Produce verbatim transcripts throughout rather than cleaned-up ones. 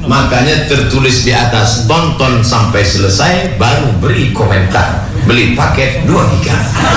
Makanya tertulis di atas, tonton sampai selesai baru beri komentar. Beli paket dua giga.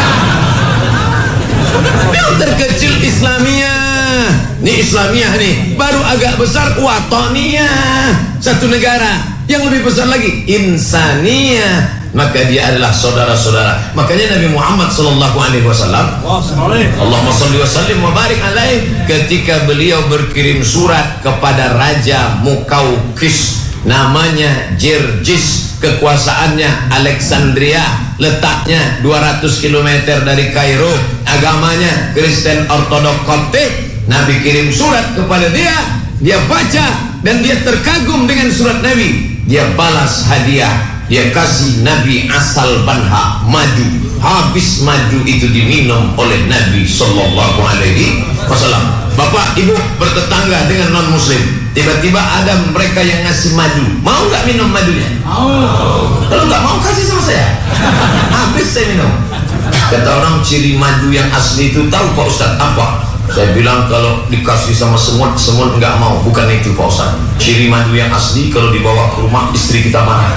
Filter kecil Islamiyah. Nih Islamiyah nih, baru agak besar Watoniyah. Satu negara. Yang lebih besar lagi Insaniyah. Maka dia adalah saudara-saudara. Makanya Nabi Muhammad sallallahu alaihi wasallam, Allahumma shalli wa sallim wa barik alaihi, ketika beliau berkirim surat kepada Raja Mukaukis, namanya Jerjis, kekuasaannya Alexandria, letaknya dua ratus kilometer dari Kairo, agamanya Kristen Ortodok Koptik. Nabi kirim surat kepada dia, dia baca dan dia terkagum dengan surat Nabi. Dia balas hadiah, dia kasih Nabi asal banha, madu. Habis madu itu diminum oleh Nabi sallallahu alaihi wasallam. Bapak ibu bertetangga dengan non muslim, tiba-tiba ada mereka yang ngasih madu, mau nggak minum madunya? Mau. Kalau nggak mau kasih sama saya, habis saya minum. Kata orang, ciri madu yang asli itu tahu Pak Ustaz apa? Saya bilang kalau dikasih sama semut, semut nggak mau. Bukan itu Pak Ustaz. Ciri madu yang asli kalau dibawa ke rumah istri kita marah.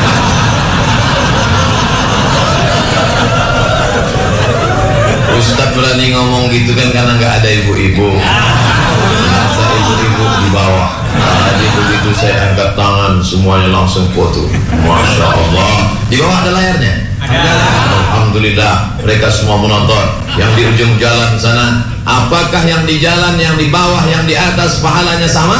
Ustaz berani ngomong gitu kan karena nggak ada ibu-ibu. Masa ibu-ibu di bawah. Jadi begitu saya angkat tangan, semuanya langsung foto. Masya Allah. Di bawah ada layarnya. Alhamdulillah, mereka semua menonton. Yang di ujung jalan sana, apakah yang di jalan, yang di bawah, yang di atas pahalanya sama?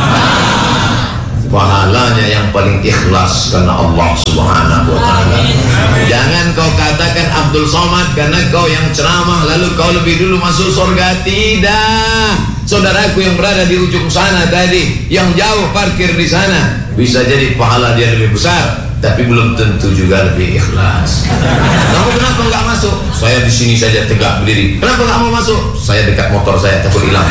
Pahalanya yang paling ikhlas karena Allah Subhanahu wa ta'ala. Jangan kau katakan Abdul Somad karena kau yang ceramah lalu kau lebih dulu masuk surga. Tidak. Saudaraku yang berada di ujung sana tadi, yang jauh parkir di sana, bisa jadi pahala dia lebih besar, tapi belum tentu juga lebih ikhlas. Kamu kenapa nggak masuk? Saya di sini saja tegak berdiri. Kenapa nggak mau masuk? Saya dekat motor saya takut hilang.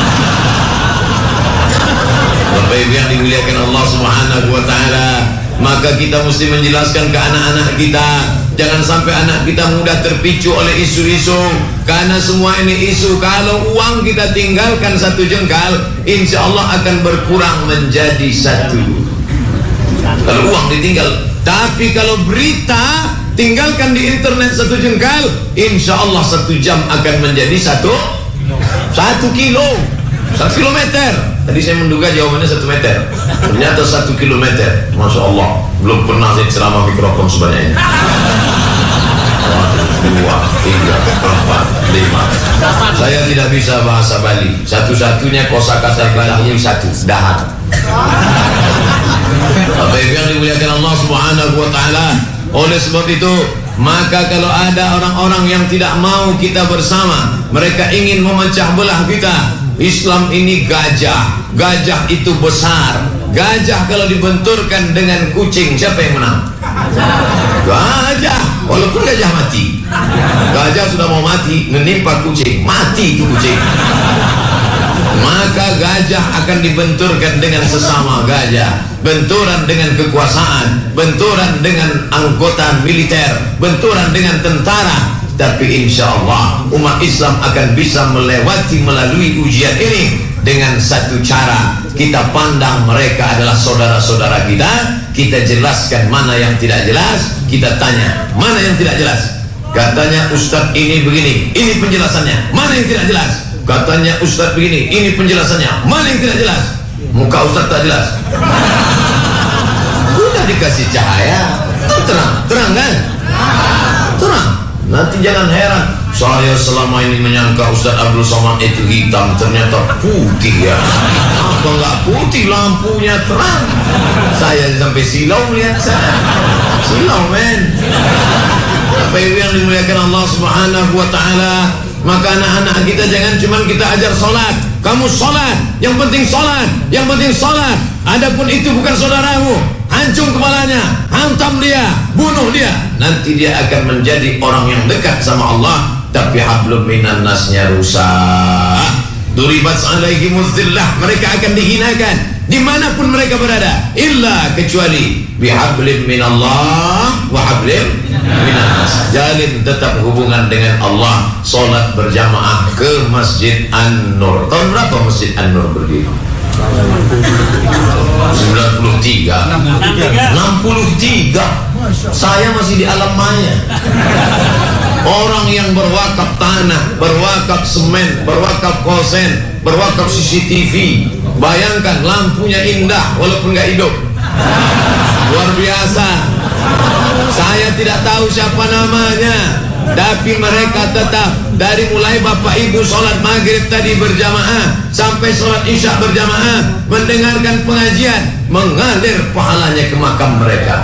Bapak Ibu yang dimuliakan Allah Subhanahu wa ta'ala, maka kita mesti menjelaskan ke anak-anak kita, jangan sampai anak kita mudah terpicu oleh isu-isu, karena semua ini isu. Kalau uang kita tinggalkan satu jengkal, insya Allah akan berkurang menjadi satu. Kalau uang ditinggal. Tapi kalau berita tinggalkan di internet satu jengkal, insya Allah satu jam akan menjadi satu satu kilo, satu kilometer. Tadi saya menduga jawabannya satu meter, ternyata satu kilometer. Masya Allah, belum pernah saya ceramah mikrofon sebanyak ini. Dua, tiga, empat, lima. Saya tidak bisa bahasa Bali. Satu-satunya kosakata Bali satu, dahar. Bapak Ibu yang dimuliakan Allah Subhanahu wa ta'ala, oleh sebab itu, maka kalau ada orang-orang yang tidak mau kita bersama, mereka ingin memecah belah kita. Islam ini gajah, gajah itu besar. Gajah kalau dibenturkan dengan kucing, siapa yang menang? Gajah, walaupun gajah mati. Gajah sudah mau mati, menimpa kucing, mati itu kucing. Maka gajah akan dibenturkan dengan sesama gajah, benturan dengan kekuasaan, benturan dengan anggota militer, benturan dengan tentara. Tapi insya Allah umat Islam akan bisa melewati melalui ujian ini dengan satu cara. Kita pandang mereka adalah saudara-saudara kita, kita jelaskan mana yang tidak jelas, kita tanya mana yang tidak jelas. Katanya Ustadz ini begini, ini penjelasannya, mana yang tidak jelas? Katanya Ustadz begini, ini penjelasannya, mana yang tidak jelas? Muka Ustadz tak jelas. Udah dikasih cahaya, terang, terang kan? Terang. Nanti jangan heran, saya selama ini menyangka Ustadz Abdul Somad itu hitam, ternyata putih ya. Apa nggak putih, lampunya terang. Saya sampai silau melihat saya. Silau men. Bapak Ibu yang dimuliakan Allah Subhanahu wa ta'ala, maka anak-anak kita jangan cuma kita ajar sholat. Kamu sholat, yang penting sholat, yang penting sholat. Adapun itu bukan saudaramu, hancung kepalanya, hantam dia, bunuh dia. Nanti dia akan menjadi orang yang dekat sama Allah, tapi hablum minan nasnya rusak. Duribat alaihimuz zillah, mereka akan dihinakan dimanapun mereka berada, illa kecuali bihablim minallah wa hablim minan nas. Jalin tetap hubungan dengan Allah, solat berjamaah ke Masjid An-Nur. Tahun berapa Masjid An-Nur berdiri? sembilan puluh tiga, enam puluh tiga. Saya masih di alam maya. Orang yang berwakaf tanah, berwakaf semen, berwakaf kosen, berwakaf C C T V. Bayangkan lampunya indah walaupun nggak hidup. Luar biasa. Saya tidak tahu siapa namanya, tapi mereka tetap dari mulai bapak ibu sholat maghrib tadi berjamaah sampai sholat isya berjamaah mendengarkan pengajian, mengalir pahalanya ke makam mereka.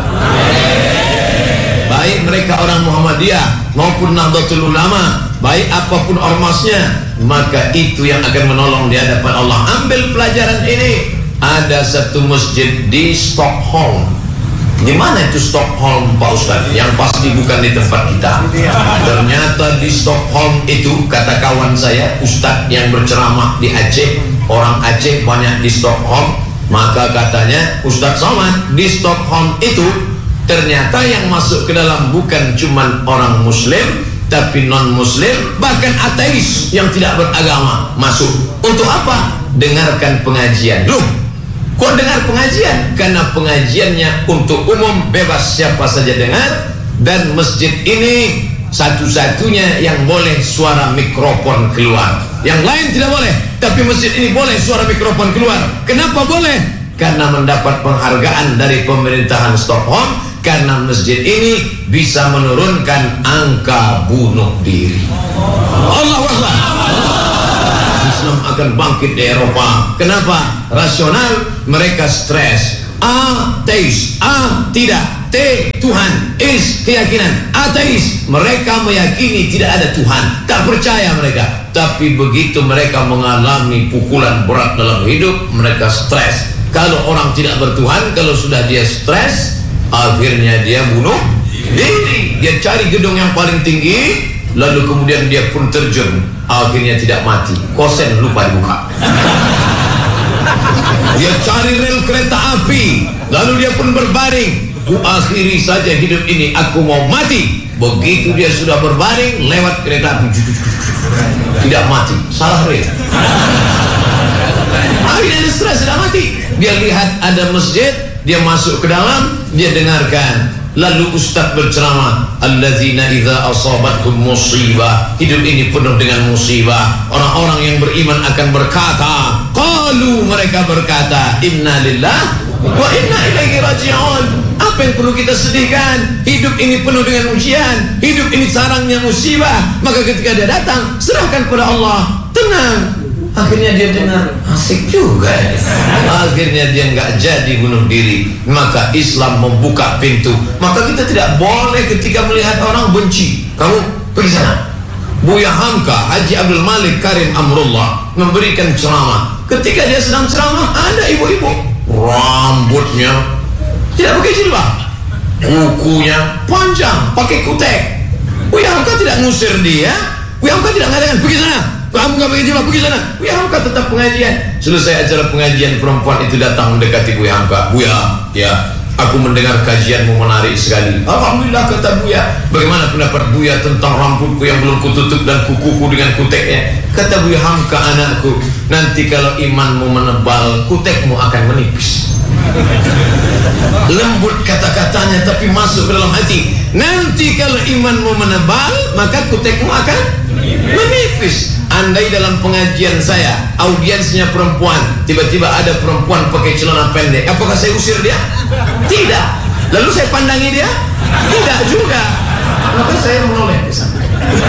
Baik mereka orang Muhammadiyah maupun Nahdlatul Ulama, baik apapun ormasnya, maka itu yang akan menolong di hadapan Allah. Ambil pelajaran ini. Ada satu masjid di Stockholm. Di mana itu Stockholm, Pak Ustaz? Yang pasti bukan di tempat kita. Ternyata di Stockholm itu, kata kawan saya, Ustaz yang berceramah di Aceh, orang Aceh banyak di Stockholm. Maka katanya, Ustaz Somad, di Stockholm itu ternyata yang masuk ke dalam bukan cuma orang Muslim, tapi non Muslim, bahkan ateis yang tidak beragama masuk. Untuk apa? Dengarkan pengajian. Loh, kok dengar pengajian? Karena pengajiannya untuk umum, bebas siapa saja dengar. Dan masjid ini satu-satunya yang boleh suara mikrofon keluar. Yang lain tidak boleh, tapi masjid ini boleh suara mikrofon keluar. Kenapa boleh? Karena mendapat penghargaan dari pemerintahan Stockholm, karena masjid ini bisa menurunkan angka bunuh diri. Allahu Akbar. Islam akan bangkit di Eropa. Kenapa? Rasional, mereka stres. A, teis. A, tidak. T, Tuhan. Is, keyakinan. Ateis, mereka meyakini tidak ada Tuhan. Tak percaya mereka. Tapi begitu mereka mengalami pukulan berat dalam hidup, mereka stres. Kalau orang tidak bertuhan, kalau sudah dia stres, akhirnya dia bunuh diri. Dia cari gedung yang paling tinggi, lalu kemudian dia pun terjun. Akhirnya tidak mati, kosen lupa dibuka. Dia cari rel kereta api, lalu dia pun berbaring. Ku akhiri saja hidup ini, aku mau mati. Begitu dia sudah berbaring, lewat kereta api, tidak mati, salah rel. Akhirnya dia stres, sudah mati. Dia lihat ada masjid, dia masuk ke dalam, dia dengarkan. Lalu Ustaz berceramah, allazina idza asabatkum musibah. Hidup ini penuh dengan musibah. Orang-orang yang beriman akan berkata, qalu, mereka berkata, inna lillah wa inna ilaihi raji'un. Apa yang perlu kita sedihkan? Hidup ini penuh dengan ujian, hidup ini sarangnya musibah. Maka ketika dia datang, serahkan pada Allah, tenang. Akhirnya dia dengar, asik juga ya. Akhirnya dia nggak jadi bunuh diri. Maka Islam membuka pintu. Maka kita tidak boleh ketika melihat orang benci. Kamu pergi sana. Buya Hamka, Haji Abdul Malik Karim Amrullah memberikan ceramah. Ketika dia sedang ceramah, ada ibu-ibu, rambutnya tidak pakai jilbab, kukunya panjang, pakai kutek. Buya Hamka tidak ngusir dia. Buya Hamka tidak mengatakan, pergi sana, kamu gak pakai jilbab, pergi sana. Buya Hamka tetap pengajian. Selesai acara pengajian, perempuan itu datang mendekati Buya Hamka. Buya, ya, aku mendengar kajianmu menarik sekali. Alhamdulillah, kata Buya. Bagaimana pendapat Buya tentang rambutku yang belum kututup dan kukuku dengan kuteknya? Kata Buya Hamka, anakku, nanti kalau imanmu menebal, kutekmu akan menipis. Lembut kata-katanya tapi masuk ke dalam hati. Nanti kalau imanmu menebal, maka kutekmu akan menipis. Andai dalam pengajian saya audiensnya perempuan, tiba-tiba ada perempuan pakai celana pendek, apakah saya usir dia? Tidak. Lalu saya pandangi dia? Tidak juga. Maka saya menoleh ke sana.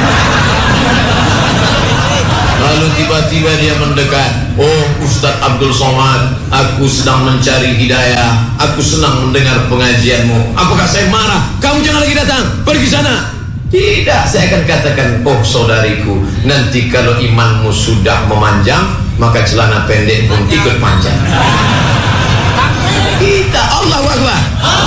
Lalu tiba-tiba dia mendekat. Oh, Ustadz Abdul Somad, aku sedang mencari hidayah. Aku senang mendengar pengajianmu. Apakah saya marah? Kamu jangan lagi datang, pergi sana. Tidak, saya akan katakan, oh saudariku, nanti kalau imanmu sudah memanjang, maka celana pendek pun ikut panjang. Kita Allahu Akbar.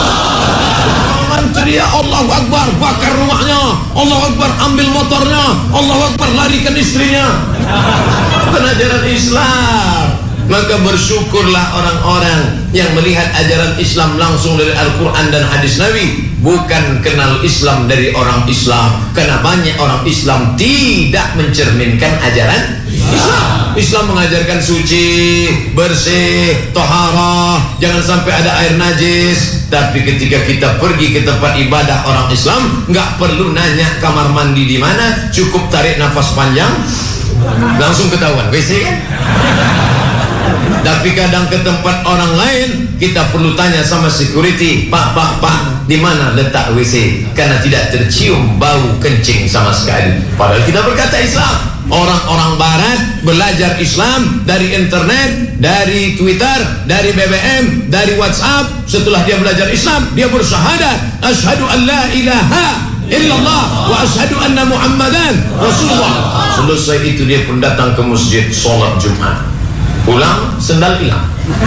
Teriak Allahu Akbar, bakar rumahnya. Allahu Akbar, ambil motornya. Allahu Akbar, larikan istrinya. Bukan ajaran Islam. Maka bersyukurlah orang-orang yang melihat ajaran Islam langsung dari Al-Quran dan hadis Nabi, bukan kenal Islam dari orang Islam. Karena banyak orang Islam tidak mencerminkan ajaran Islam. Islam mengajarkan suci, bersih, toharah, jangan sampai ada air najis. Tapi ketika kita pergi ke tempat ibadah orang Islam, nggak perlu nanya kamar mandi di mana, cukup tarik nafas panjang, langsung ketahuan W C kan. Tapi kadang ke tempat orang lain, kita perlu tanya sama security, Pak, Pak, Pak, di mana letak W C? Karena tidak tercium bau kencing sama sekali. Padahal kita berkata Islam. Orang-orang Barat belajar Islam dari internet, dari Twitter, dari B B M, dari WhatsApp. Setelah dia belajar Islam, dia bersyahadat, asyhadu an la ilaha illallah wa asyhadu anna Muhammadan Rasulullah. Selesai itu dia pun datang ke masjid sholat Jumat. Pulang, sendal hilang.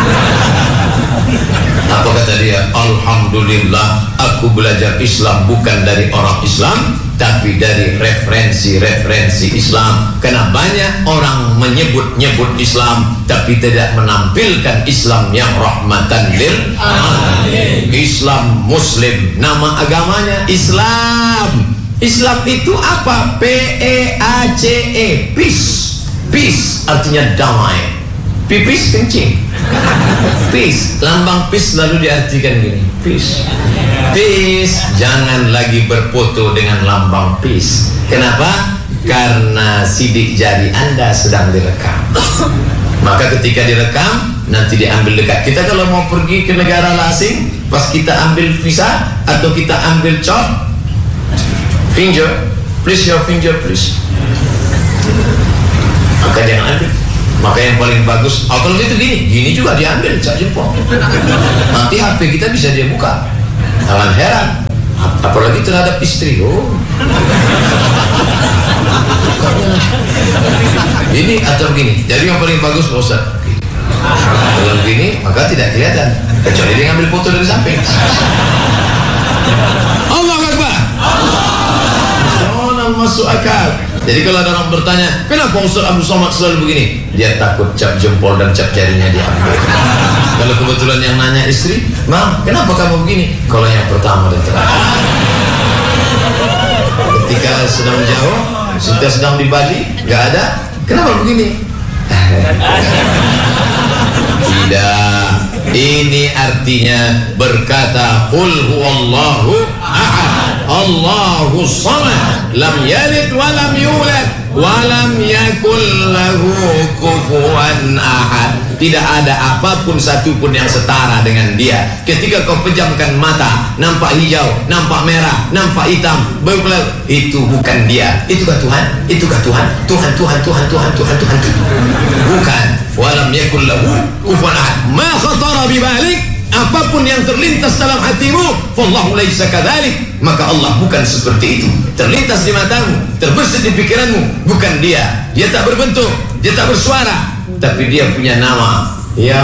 Apa kata dia? Alhamdulillah, aku belajar Islam bukan dari orang Islam, tapi dari referensi-referensi Islam. Karena banyak orang menyebut-nyebut Islam, tapi tidak menampilkan Islam yang rahmatan lil alamin. Islam Muslim, nama agamanya Islam. Islam itu apa? P E A C E, peace. Peace artinya damai. Pipis kencing, peace, lambang peace selalu diartikan gini, peace, peace. Jangan lagi berfoto dengan lambang peace. Kenapa? Karena sidik jari Anda sedang direkam. Maka ketika direkam, nanti diambil dekat. Kita kalau mau pergi ke negara asing, pas kita ambil visa atau kita ambil cop, finger, please your finger please. Maka jangan ambil. Maka yang paling bagus, oh, kalau gitu gini, gini juga diambil cap jempol. Nanti H P kita bisa dia buka. Jangan heran, apalagi terhadap istri. Oh, ini atau begini. Jadi yang paling bagus Pak Ustaz. Kalau begini, maka tidak kelihatan. Kecuali dia ngambil foto dari samping. Allah Akbar. Allah masuk akal. Jadi kalau ada orang bertanya, kenapa Ustaz Abdul Somad selalu begini? Dia takut cap jempol dan cap jarinya diambil. Kalau kebetulan yang nanya istri, Mam, kenapa kamu begini? Kalau yang pertama dan terakhir. Ketika sedang jauh, kita sedang di Bali, nggak ada, kenapa begini? Tidak. Ini artinya berkata, Qul huwallahu ahad, Allahu samad, lam yalid wa lam yulad wa lam yakul lahu kufuwan ahad. Tidak ada apapun satupun yang setara dengan dia. Ketika kau pejamkan mata, nampak hijau, nampak merah, nampak hitam, berbelah, itu bukan dia. Itukah Tuhan? Itukah Tuhan? Tuhan, Tuhan, Tuhan, Tuhan, Tuhan, Tuhan, Tuhan. Bukan. Walam yakul lahu kufuwan ahad. Ma khatara bibalik, apapun yang terlintas dalam hatimu, wallahu laisa kadzalik, maka Allah bukan seperti itu. Terlintas di matamu, terbesit di pikiranmu, bukan dia. Dia tak berbentuk, dia tak bersuara, tapi dia punya nama. Ya